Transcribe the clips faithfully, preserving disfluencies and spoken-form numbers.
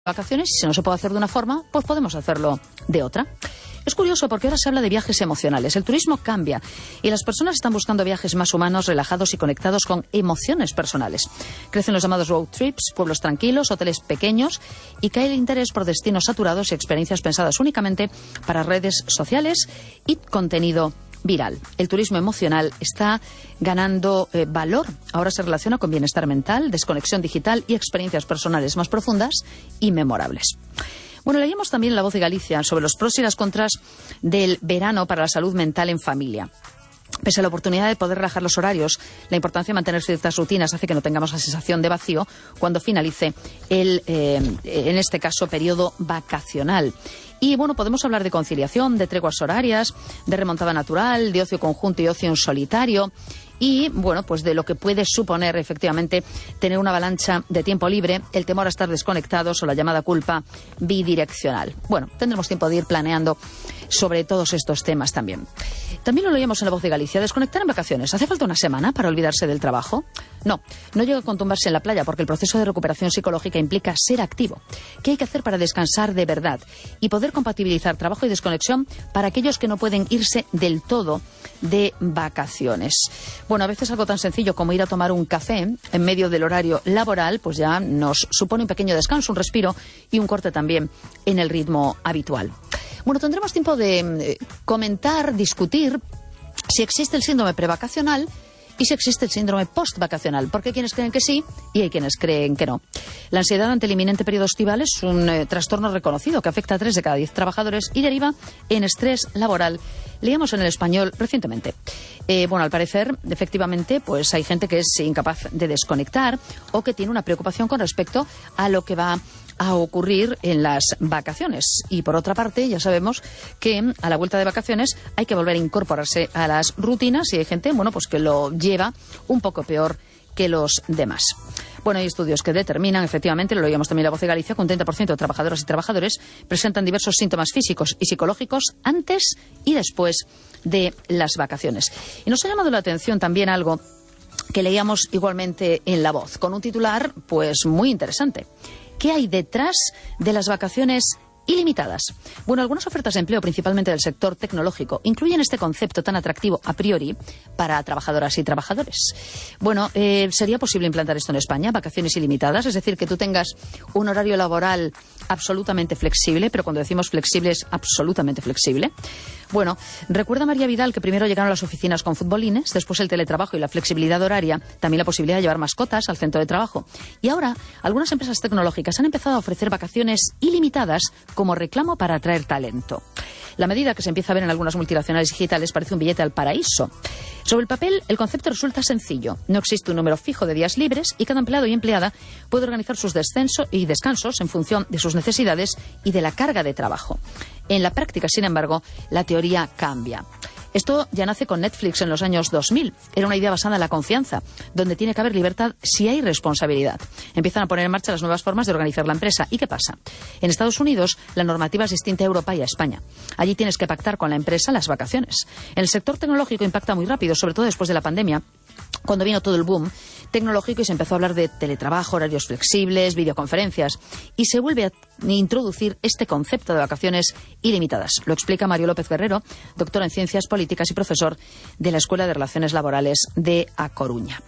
vacaciones y si no se puede hacer de una forma, pues podemos hacerlo de otra. Es curioso porque ahora se habla de viajes emocionales. El turismo cambia y las personas están buscando viajes más humanos, relajados y conectados con emociones personales. Crecen los llamados road trips, pueblos tranquilos, hoteles pequeños y cae el interés por destinos saturados y experiencias pensadas únicamente para redes sociales y contenido viral. El turismo emocional está ganando eh, valor. Ahora se relaciona con bienestar mental, desconexión digital y experiencias personales más profundas y memorables. Bueno, leímos también en La Voz de Galicia sobre los pros y las contras del verano para la salud mental en familia. Pese a la oportunidad de poder relajar los horarios, la importancia de mantener ciertas rutinas hace que no tengamos la sensación de vacío cuando finalice el, eh, en este caso, periodo vacacional. Y bueno, podemos hablar de conciliación, de treguas horarias, de remontada natural, de ocio conjunto y ocio en solitario. Y, bueno, pues de lo que puede suponer, efectivamente, tener una avalancha de tiempo libre, el temor a estar desconectados o la llamada culpa bidireccional. Bueno, tendremos tiempo de ir planeando sobre todos estos temas también. También lo leíamos en La Voz de Galicia. ¿Desconectar en vacaciones? ¿Hace falta una semana para olvidarse del trabajo? No, no llega con tumbarse en la playa porque el proceso de recuperación psicológica implica ser activo. ¿Qué hay que hacer para descansar de verdad? Y poder compatibilizar trabajo y desconexión para aquellos que no pueden irse del todo de vacaciones. Bueno, a veces algo tan sencillo como ir a tomar un café en medio del horario laboral, pues ya nos supone un pequeño descanso, un respiro y un corte también en el ritmo habitual. Bueno, tendremos tiempo de eh, comentar, discutir si existe el síndrome prevacacional y si existe el síndrome postvacacional, porque hay quienes creen que sí y hay quienes creen que no. La ansiedad ante el inminente periodo estival es un eh, trastorno reconocido que afecta a tres de cada diez trabajadores y deriva en estrés laboral. Leíamos en El Español recientemente. Eh, bueno, al parecer, efectivamente, pues hay gente que es incapaz de desconectar o que tiene una preocupación con respecto a lo que va a ocurrir en las vacaciones. Y por otra parte, ya sabemos que a la vuelta de vacaciones hay que volver a incorporarse a las rutinas y hay gente, bueno, pues que lo lleva un poco peor que los demás. Bueno, hay estudios que determinan, efectivamente, lo oíamos también en La Voz de Galicia, que un treinta por ciento de trabajadoras y trabajadores presentan diversos síntomas físicos y psicológicos antes y después de las vacaciones. Y nos ha llamado la atención también algo que leíamos igualmente en La Voz, con un titular pues muy interesante. ¿Qué hay detrás de las vacaciones ilimitadas? Bueno, algunas ofertas de empleo, principalmente del sector tecnológico, incluyen este concepto tan atractivo a priori para trabajadoras y trabajadores. Bueno, eh, ¿sería posible implantar esto en España? Vacaciones ilimitadas, es decir, que tú tengas un horario laboral absolutamente flexible, pero cuando decimos flexible es absolutamente flexible. Bueno, recuerda María Vidal que primero llegaron las oficinas con futbolines, después el teletrabajo y la flexibilidad horaria, también la posibilidad de llevar mascotas al centro de trabajo. Y ahora, algunas empresas tecnológicas han empezado a ofrecer vacaciones ilimitadas como reclamo para atraer talento. La medida que se empieza a ver en algunas multinacionales digitales parece un billete al paraíso. Sobre el papel, el concepto resulta sencillo. No existe un número fijo de días libres y cada empleado y empleada puede organizar sus descensos y descansos en función de sus necesidades y de la carga de trabajo. En la práctica, sin embargo, la teoría cambia. Esto ya nace con Netflix en los años dos mil. Era una idea basada en la confianza, donde tiene que haber libertad si hay responsabilidad. Empiezan a poner en marcha las nuevas formas de organizar la empresa. ¿Y qué pasa? En Estados Unidos, la normativa es distinta a Europa y a España. Allí tienes que pactar con la empresa las vacaciones. En el sector tecnológico impacta muy rápido, sobre todo después de la pandemia, cuando vino todo el boom tecnológico y se empezó a hablar de teletrabajo, horarios flexibles, videoconferencias, y se vuelve a introducir este concepto de vacaciones ilimitadas. Lo explica Mario López Guerrero, doctor en Ciencias Políticas y profesor de la Escuela de Relaciones Laborales de A Coruña.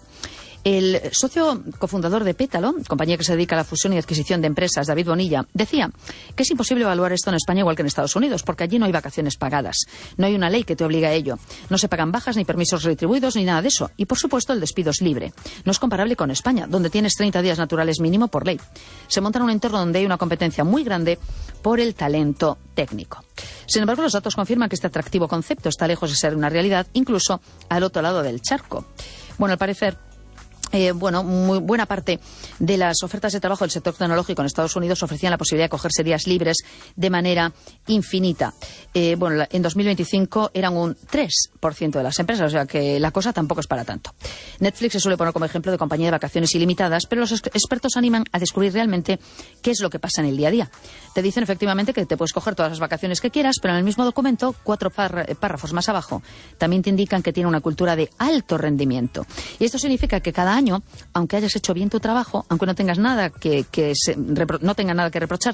El socio cofundador de Pétalo, compañía que se dedica a la fusión y adquisición de empresas, David Bonilla, decía que es imposible evaluar esto en España igual que en Estados Unidos, porque allí no hay vacaciones pagadas. No hay una ley que te obligue a ello. No se pagan bajas, ni permisos retribuidos, ni nada de eso. Y, por supuesto, el despido es libre. No es comparable con España, donde tienes treinta días naturales mínimo por ley. Se monta en un entorno donde hay una competencia muy grande por el talento técnico. Sin embargo, los datos confirman que este atractivo concepto está lejos de ser una realidad, incluso al otro lado del charco. Bueno, al parecer, Eh, bueno, muy buena parte de las ofertas de trabajo del sector tecnológico en Estados Unidos ofrecían la posibilidad de cogerse días libres de manera infinita. Eh, bueno, en dos mil veinticinco eran un tres por ciento de las empresas, o sea que la cosa tampoco es para tanto. Netflix se suele poner como ejemplo de compañía de vacaciones ilimitadas, pero los expertos animan a descubrir realmente qué es lo que pasa en el día a día. Te dicen efectivamente que te puedes coger todas las vacaciones que quieras, pero en el mismo documento, cuatro párrafos más abajo, también te indican que tiene una cultura de alto rendimiento. Y esto significa que cada año año, aunque hayas hecho bien tu trabajo, aunque no tengas nada que, que se, repro, no tenga nada que reprochar,